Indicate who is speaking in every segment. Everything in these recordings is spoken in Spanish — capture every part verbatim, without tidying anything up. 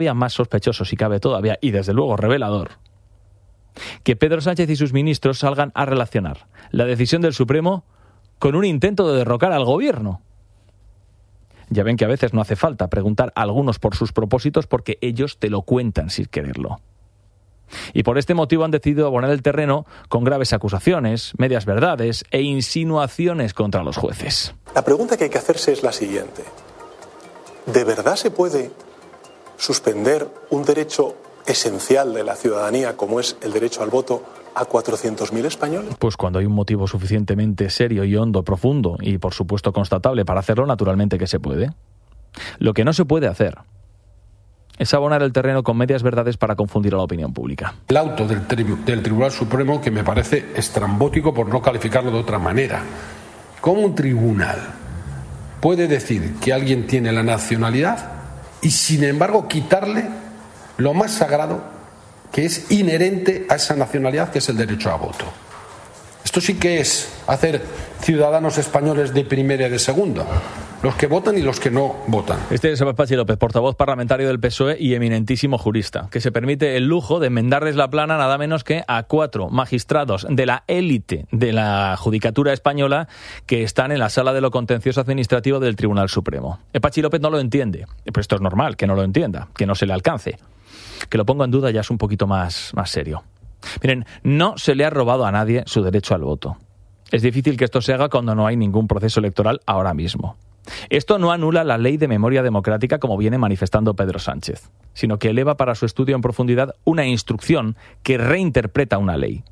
Speaker 1: más sospechoso, si cabe todavía, y desde luego revelador, que Pedro Sánchez y sus ministros salgan a relacionar la decisión del Supremo con un intento de derrocar al gobierno. Ya ven que a veces no hace falta preguntar a algunos por sus propósitos porque ellos te lo cuentan sin quererlo. Y por este motivo han decidido abonar el terreno con graves acusaciones, medias verdades e insinuaciones contra los jueces.
Speaker 2: La pregunta que hay que hacerse es la siguiente. ¿De verdad se puede suspender un derecho esencial de la ciudadanía como es el derecho al voto a cuatrocientos mil españoles?
Speaker 1: Pues cuando hay un motivo suficientemente serio y hondo, profundo y por supuesto constatable para hacerlo, naturalmente que se puede. Lo que no se puede hacer es abonar el terreno con medias verdades para confundir a la opinión pública.
Speaker 3: El auto del, tri- del Tribunal Supremo, que me parece estrambótico por no calificarlo de otra manera. ¿Cómo un tribunal puede decir que alguien tiene la nacionalidad y sin embargo quitarle lo más sagrado que es inherente a esa nacionalidad, que es el derecho a voto? Esto sí que es hacer ciudadanos españoles de primera y de segunda, los que votan y los que no votan.
Speaker 1: Este es Pachi López, portavoz parlamentario del P S O E y eminentísimo jurista, que se permite el lujo de enmendarles la plana nada menos que a cuatro magistrados de la élite de la judicatura española que están en la sala de lo contencioso administrativo del Tribunal Supremo. Pachi López no lo entiende, pero esto es normal, que no lo entienda, que no se le alcance. Que lo pongo en duda ya es un poquito más, más serio. Miren, no se le ha robado a nadie su derecho al voto. Es difícil que esto se haga cuando no hay ningún proceso electoral ahora mismo. Esto no anula la ley de memoria democrática como viene manifestando Pedro Sánchez, sino que eleva para su estudio en profundidad una instrucción que reinterpreta una ley.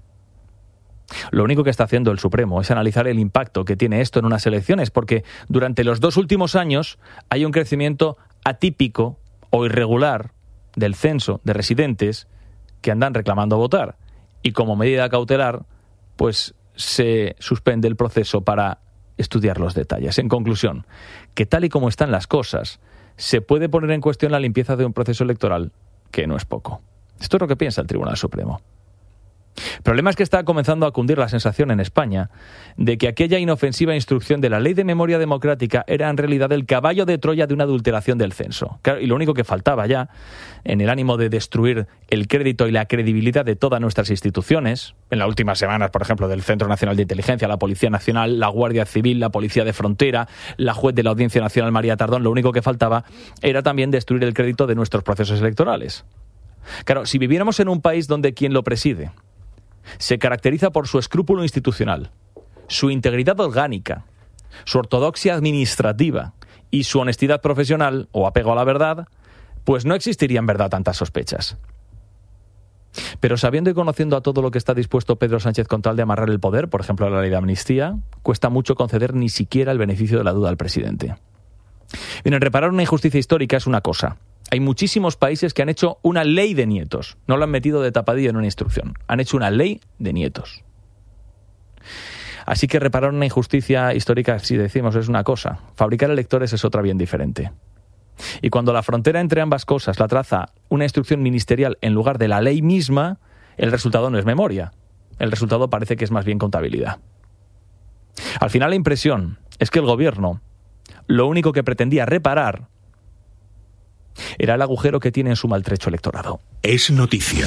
Speaker 1: Lo único que está haciendo el Supremo es analizar el impacto que tiene esto en unas elecciones, porque durante los dos últimos años hay un crecimiento atípico o irregular del censo de residentes que andan reclamando votar. Y como medida cautelar, pues se suspende el proceso para estudiar los detalles. En conclusión, que tal y como están las cosas, se puede poner en cuestión la limpieza de un proceso electoral, que no es poco. Esto es lo que piensa el Tribunal Supremo. El problema es que está comenzando a cundir la sensación en España de que aquella inofensiva instrucción de la Ley de Memoria Democrática era en realidad el caballo de Troya de una adulteración del censo. Claro, y lo único que faltaba ya, en el ánimo de destruir el crédito y la credibilidad de todas nuestras instituciones, en las últimas semanas, por ejemplo, del Centro Nacional de Inteligencia, la Policía Nacional, la Guardia Civil, la Policía de Frontera, la juez de la Audiencia Nacional María Tardón, lo único que faltaba era también destruir el crédito de nuestros procesos electorales. Claro, si viviéramos en un país donde quien lo preside se caracteriza por su escrúpulo institucional, su integridad orgánica, su ortodoxia administrativa y su honestidad profesional o apego a la verdad, pues no existirían, verdad, tantas sospechas. Pero sabiendo y conociendo a todo lo que está dispuesto Pedro Sánchez con tal de amarrar el poder, por ejemplo la ley de amnistía, cuesta mucho conceder ni siquiera el beneficio de la duda al presidente. Bien, reparar una injusticia histórica es una cosa. Hay muchísimos países que han hecho una ley de nietos. No lo han metido de tapadillo en una instrucción. Han hecho una ley de nietos. Así que reparar una injusticia histórica, si decimos, es una cosa. Fabricar electores es otra bien diferente. Y cuando la frontera entre ambas cosas la traza una instrucción ministerial en lugar de la ley misma, el resultado no es memoria. El resultado parece que es más bien contabilidad. Al final la impresión es que el gobierno lo único que pretendía reparar era el agujero que tiene en su maltrecho electorado.
Speaker 4: Es noticia.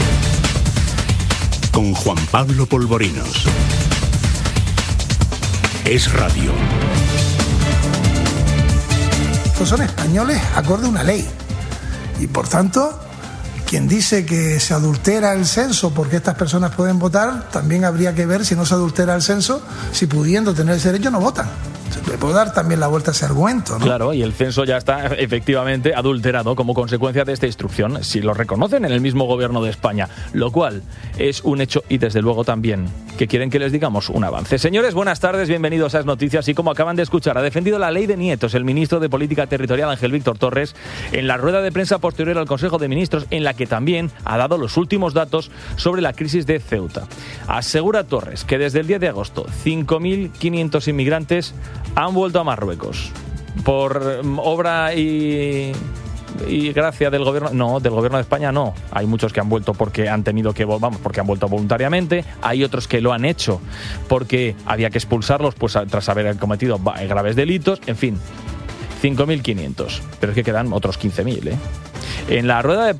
Speaker 4: Con Juan Pablo Polvorinos. Es radio.
Speaker 5: Estos son españoles acorde a una ley. Y por tanto, quien dice que se adultera el censo porque estas personas pueden votar, también habría que ver si no se adultera el censo, si pudiendo tener ese derecho no votan. Se le puede dar también la vuelta a ese argumento, ¿no?
Speaker 1: Claro, y el censo ya está efectivamente adulterado como consecuencia de esta instrucción, si lo reconocen en el mismo gobierno de España, lo cual es un hecho y desde luego también que quieren que les digamos un avance. Señores, buenas tardes, bienvenidos a Es Noticias. Y como acaban de escuchar, ha defendido la ley de nietos el ministro de Política Territorial, Ángel Víctor Torres, en la rueda de prensa posterior al Consejo de Ministros, en la que también ha dado los últimos datos sobre la crisis de Ceuta. Asegura Torres que desde el diez de agosto cinco mil quinientos inmigrantes han vuelto a Marruecos por obra y, y gracia del gobierno, no, del gobierno de España no. Hay muchos que han vuelto porque han tenido que, vamos, porque han vuelto voluntariamente. Hay otros que lo han hecho porque había que expulsarlos, pues tras haber cometido graves delitos. En fin, cinco mil quinientos. Pero es que quedan otros quince mil, ¿eh? En la rueda de